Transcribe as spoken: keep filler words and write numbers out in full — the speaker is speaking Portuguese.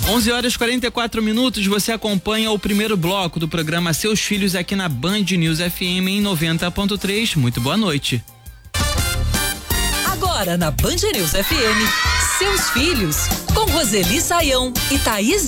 onze horas e quarenta e quatro minutos, você acompanha o primeiro bloco do programa Seus Filhos aqui na Band News F M em noventa ponto três. Muito boa noite. Agora na Band News F M, Seus Filhos, com Roseli Saião e Thaís